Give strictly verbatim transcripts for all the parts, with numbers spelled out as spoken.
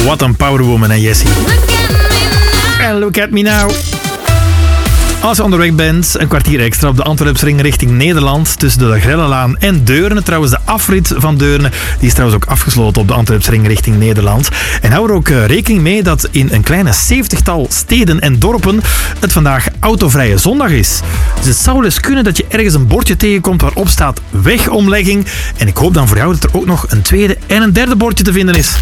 Wat een powerwoman, hè, Jessie. En look at me now. Als je onderweg bent, een kwartier extra op de Antwerpsring richting Nederland, tussen de Grellelaan en Deurne. Trouwens, de afrit van Deurne die is trouwens ook afgesloten op de Antwerpsring richting Nederland. En hou er ook rekening mee dat in een kleine zeventigtal steden en dorpen het vandaag autovrije zondag is. Dus het zou dus kunnen dat je ergens een bordje tegenkomt waarop staat wegomlegging. En ik hoop dan voor jou dat er ook nog een tweede en een derde bordje te vinden is.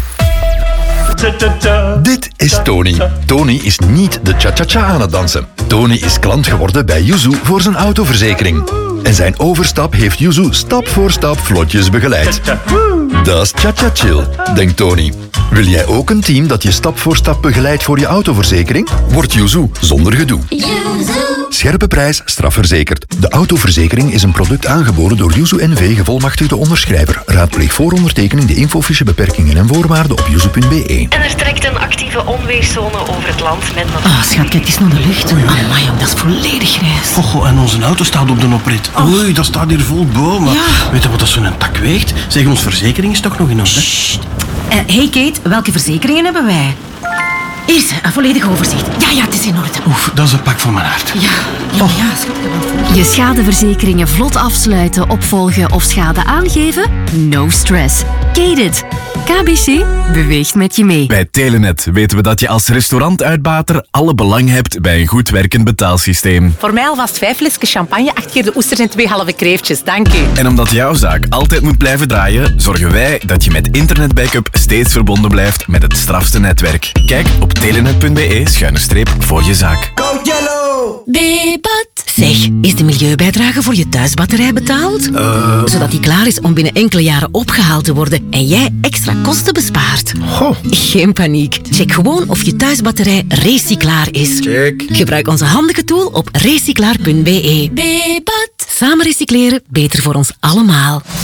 Dit is Tony. Tony is niet de cha-cha-cha aan het dansen. Tony is klant geworden bij Yuzu voor zijn autoverzekering. En zijn overstap heeft Yuzu stap voor stap vlotjes begeleid. Dat is cha-cha-chill, denkt Tony. Wil jij ook een team dat je stap voor stap begeleidt voor je autoverzekering? Word Yuzu zonder gedoe. Scherpe prijs, strafverzekerd. De autoverzekering is een product aangeboden door Yuzu N V, gevolmachtigde onderschrijver. Raadpleeg voor ondertekening de infofiche beperkingen en voorwaarden op yuzu punt be. En er trekt een actieve onweerszone over het land met nog... Oh, schat, kijk eens naar de lucht. Amai, dat is volledig grijs. Goh, en onze auto staat op de oprit. Oh. Oei, dat staat hier vol bomen. Ja. Weet je wat dat zo'n tak weegt? Zeg, onze verzekering is toch nog in orde? Sst. Uh, hey Kate, welke verzekeringen hebben wij? Hier, een volledig overzicht. Ja, ja, het is in orde. Oef, dat is een pak van mijn hart. Ja, ja, Oh. ja, schat. Je schadeverzekeringen vlot afsluiten, opvolgen of schade aangeven? No stress. Kate it. K B C beweegt met je mee. Bij Telenet weten we dat je als restaurantuitbater alle belang hebt bij een goed werkend betaalsysteem. Voor mij alvast vijf flesjes champagne, acht keer de oesters en twee halve kreeftjes. Dank u. En omdat jouw zaak altijd moet blijven draaien, zorgen wij dat je met internetbackup steeds verbonden blijft met het strafste netwerk. Kijk op telenet punt be schuine streep voor je zaak. Go Yellow! Bebat. Zeg, is de milieubijdrage voor je thuisbatterij betaald? Uh, Zodat die klaar is om binnen enkele jaren opgehaald te worden en jij extra kosten bespaart. Goh. Geen paniek. Check gewoon of je thuisbatterij recyclaar is. Check. Gebruik onze handige tool op recyclaar punt be. Bebat. Samen recycleren, beter voor ons allemaal.